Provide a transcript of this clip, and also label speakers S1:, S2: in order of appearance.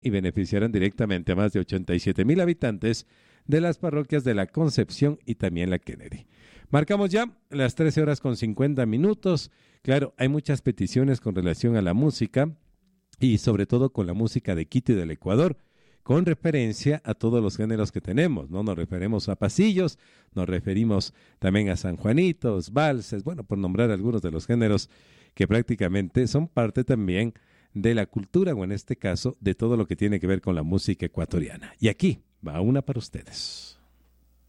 S1: y beneficiarán directamente a más de 87,000 habitantes de las parroquias de la Concepción y también la Kennedy. Marcamos ya las 13 horas con 50 minutos. Claro, hay muchas peticiones con relación a la música y sobre todo con la música de Quito y del Ecuador, con referencia a todos los géneros que tenemos, ¿no? Nos referimos a pasillos, nos referimos también a sanjuanitos, valses, bueno, por nombrar algunos de los géneros que prácticamente son parte también de la cultura, o en este caso, de todo lo que tiene que ver con la música ecuatoriana. Y aquí va una para ustedes.